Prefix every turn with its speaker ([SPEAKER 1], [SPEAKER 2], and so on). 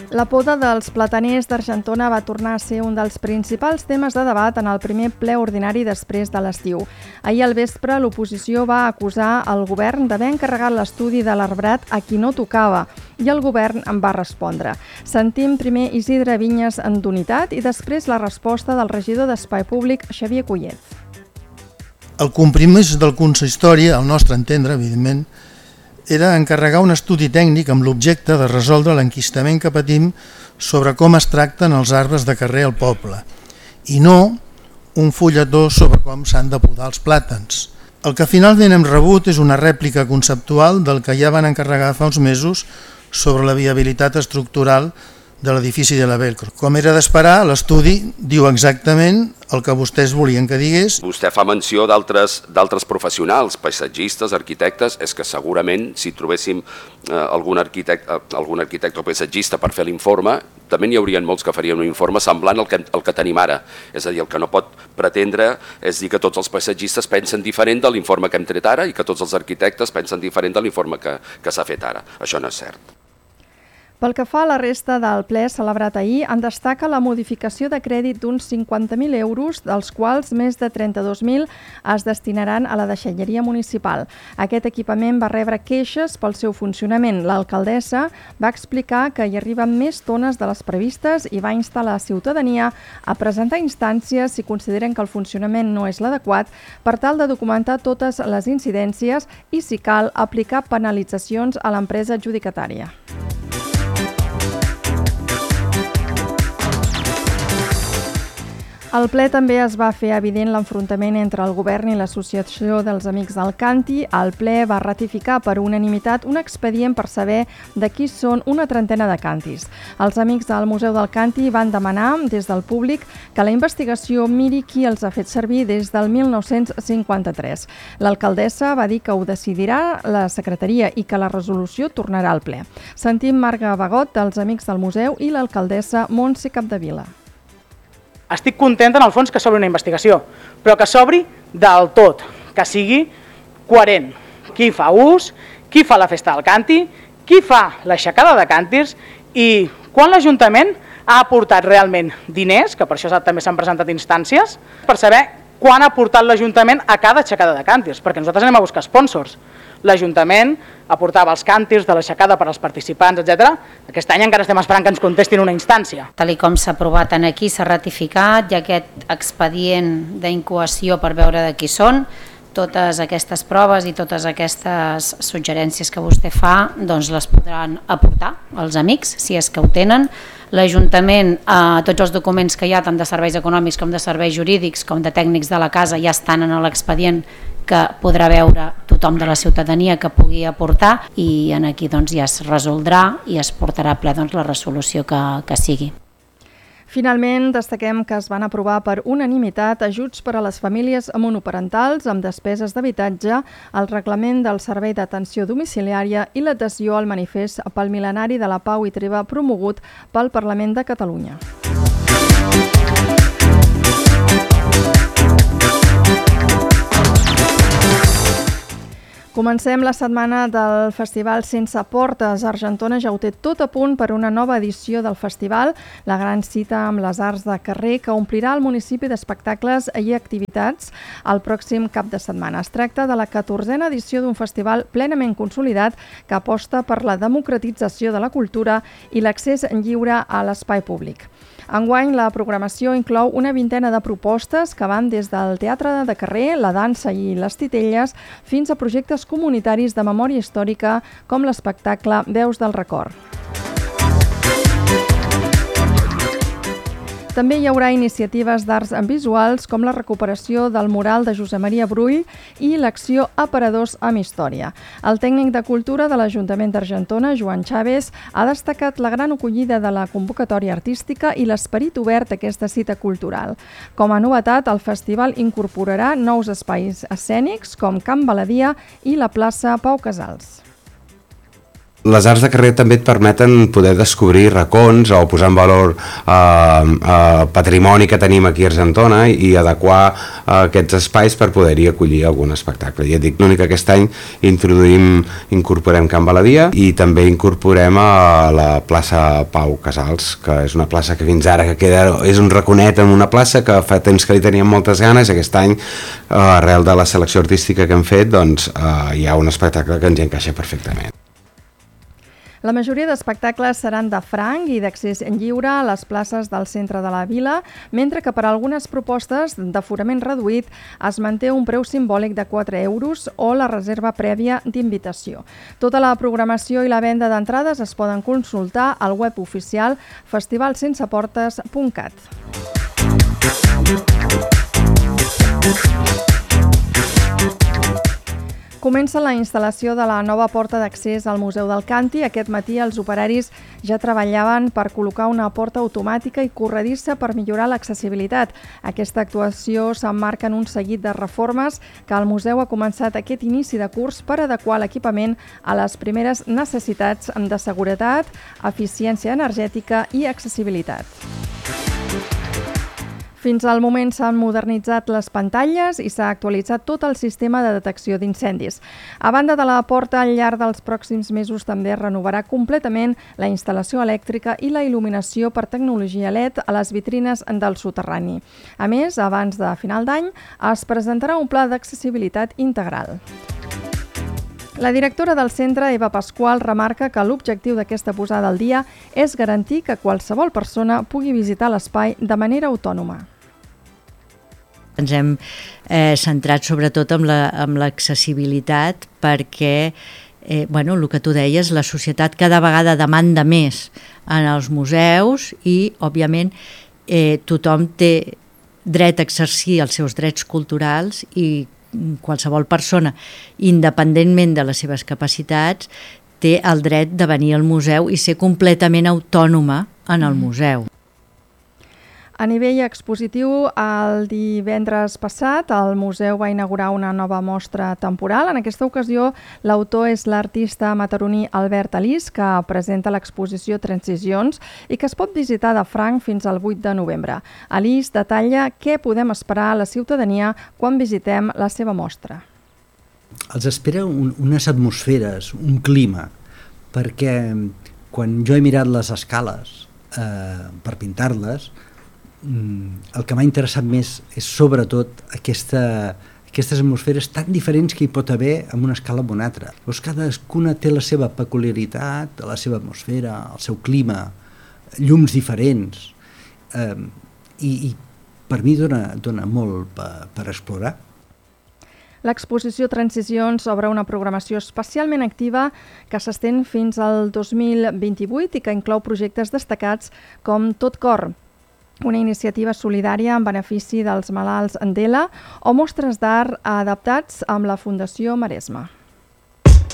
[SPEAKER 1] La poda dels plataners d'Argentona va tornar a ser un dels principals temes de debat en el primer ple ordinari després de l'estiu. Ahir al vespre, l'oposició va acusar el govern d'haver encarregat l'estudi de l'arbrat a qui no tocava i el govern en va respondre. Sentim primer Isidre Vinyes d'Unitat i després la resposta del regidor d'Espai Públic, Xavier Collet.
[SPEAKER 2] El compromís del consistori, al nostre entendre, evidentment, era encarregar un estudi tècnic amb l'objecte de resoldre l'enquistament que patim sobre com es tracten els arbres de carrer al poble i no un fulletó sobre com s'han de podar els plàtans. El que finalment hem rebut és una rèplica conceptual del que ja van encarregar fa uns mesos sobre la viabilitat estructural de l'edifici de la Velcro. Com era d'esperar, l'estudi diu exactament el que vostès volien que digués.
[SPEAKER 3] Vostè fa menció d'altres professionals, paisatgistes, arquitectes. És que segurament si trobéssim algun arquitecte o paisatgista per fer l'informe, també n'hi haurien molts que farien un informe semblant al que tenim ara. És a dir, el que no pot pretendre és dir que tots els paisatgistes pensen diferent de l'informe que hem tret ara i que tots els arquitectes pensen diferent de l'informe que s'ha fet ara. Això no és cert.
[SPEAKER 1] Pel que fa a la resta del ple celebrat ahir, en destaca la modificació de crèdit d'uns 50.000 euros, dels quals més de 32.000 es destinaran a la deixalleria municipal. Aquest equipament va rebre queixes pel seu funcionament. L'alcaldessa va explicar que hi arriben més tones de les previstes i va instar la ciutadania a presentar instàncies si consideren que el funcionament no és l'adequat per tal de documentar totes les incidències i, si cal, aplicar penalitzacions a l'empresa adjudicatària. Al ple també es va fer evident l'enfrontament entre el govern i l'Associació dels Amics del Canti. El ple va ratificar per unanimitat un expedient per saber de qui són una trentena de cantis. Els amics del Museu del Canti van demanar des del públic que la investigació miri qui els ha fet servir des del 1953. L'alcaldessa va dir que ho decidirà la secretaria i que la resolució tornarà al ple. Sentim Marga Bagot dels Amics del Museu i l'alcaldessa Montse Capdevila.
[SPEAKER 4] Estic contenta, en el fons, que s'obri una investigació, però que s'obri del tot, que sigui coherent. Qui fa ús, qui fa la festa del canti, qui fa l'aixecada de càntirs i quan l'Ajuntament ha aportat realment diners, que per això també s'han presentat instàncies, per saber quan ha aportat l'Ajuntament a cada aixecada de càntirs, perquè nosaltres anem a buscar sponsors. L'Ajuntament aportava els càntirs de l'aixecada per als participants, etc. Aquest any encara estem esperant que ens contestin una instància.
[SPEAKER 5] Tal com s'ha aprovat aquí, s'ha ratificat, hi ha aquest expedient d'incoació per veure de qui són. Totes aquestes proves i totes aquestes suggerències que vostè fa, doncs les podran aportar els amics, si és que ho tenen. L'Ajuntament, tots els documents que hi ha, tant de serveis econòmics com de serveis jurídics, com de tècnics de la casa, ja estan en l'expedient que podrà veure tothom de la ciutadania que pugui aportar i aquí doncs, ja es resoldrà i es portarà a ple la resolució que sigui.
[SPEAKER 1] Finalment, destaquem que es van aprovar per unanimitat ajuts per a les famílies monoparentals amb despeses d'habitatge, el reglament del servei d'atenció domiciliària i l'adhesió al manifest pel mil·lenari de la pau i treva promogut pel Parlament de Catalunya. Comencem la setmana del Festival Sense Portes. Argentona ja ho té tot a punt per una nova edició del festival, la gran cita amb les arts de carrer que omplirà el municipi d'espectacles i activitats el pròxim cap de setmana. Es tracta de la 14a edició d'un festival plenament consolidat que aposta per la democratització de la cultura i l'accés lliure a l'espai públic. Enguany, la programació inclou una vintena de propostes que van des del teatre de carrer, la dansa i les titelles, fins a projectes comunitaris de memòria històrica com l'espectacle Veus del Record. També hi haurà iniciatives d'arts visuals com la recuperació del mural de Josep Maria Brull i l'acció Aparadors amb Història. El tècnic de cultura de l'Ajuntament d'Argentona, Joan Chávez, ha destacat la gran acollida de la convocatòria artística i l'esperit obert d'aquesta cita cultural. Com a novetat, el festival incorporarà nous espais escènics com Camp Baladia i la plaça Pau Casals.
[SPEAKER 6] Les arts de carrer també et permeten poder descobrir racons o posar en valor el patrimoni que tenim aquí a Argentona i adequar aquests espais per poder-hi acollir algun espectacle. Ja dic, l'únic que aquest any incorporem Can Baladia i també incorporem a la plaça Pau Casals, que és una plaça que fins ara és un raconet en una plaça que fa temps que li teníem moltes ganes. Aquest any, arrel de la selecció artística que hem fet, doncs hi ha un espectacle que ens hi encaixa perfectament.
[SPEAKER 1] La majoria d'espectacles seran de franc i d'accés lliure a les places del centre de la vila, mentre que per a algunes propostes d'aforament reduït es manté un preu simbòlic de 4 euros o la reserva prèvia d'invitació. Tota la programació i la venda d'entrades es poden consultar al web oficial festivalsenseportes.cat. Comença la instal·lació de la nova porta d'accés al Museu del Canti. Aquest matí els operaris ja treballaven per col·locar una porta automàtica i corredissa per millorar l'accessibilitat. Aquesta actuació s'emmarca en un seguit de reformes que el museu ha començat aquest inici de curs per adequar l'equipament a les primeres necessitats de seguretat, eficiència energètica i accessibilitat. Fins al moment s'han modernitzat les pantalles i s'ha actualitzat tot el sistema de detecció d'incendis. A banda de la porta, al llarg dels pròxims mesos també es renovarà completament la instal·lació elèctrica i la il·luminació per tecnologia LED a les vitrines del soterrani. A més, abans de final d'any, es presentarà un pla d'accessibilitat integral. La directora del centre, Eva Pasqual, remarca que l'objectiu d'aquesta posada al dia és garantir que qualsevol persona pugui visitar l'espai de manera autònoma.
[SPEAKER 7] Ens hem centrat sobretot en l'accessibilitat perquè, el que tu deies, la societat cada vegada demanda més en els museus i, òbviament, tothom té dret a exercir els seus drets culturals i qualsevol persona, independentment de les seves capacitats, té el dret de venir al museu i ser completament autònoma en el museu.
[SPEAKER 1] A nivell expositiu, el divendres passat, el museu va inaugurar una nova mostra temporal. En aquesta ocasió, l'autor és l'artista mataroní Albert Alís, que presenta l'exposició Transicions i que es pot visitar de franc fins al 8 de novembre. Alís detalla què podem esperar a la ciutadania quan visitem la seva mostra.
[SPEAKER 8] Els espera unes atmosferes, un clima, perquè quan jo he mirat les escales per pintar-les, el que m'ha interessat més és sobretot aquestes atmosferes tan diferents que hi pot haver en una escala o una altra. Llavors, cadascuna té la seva peculiaritat, la seva atmosfera, el seu clima, llums diferents, i per mi dona molt per explorar.
[SPEAKER 1] L'exposició Transicions obre una programació especialment activa que s'estén fins al 2028 i que inclou projectes destacats com Tot Cor, una iniciativa solidària en benefici dels malalts d'ELA, o mostres d'art adaptats amb la Fundació Maresme.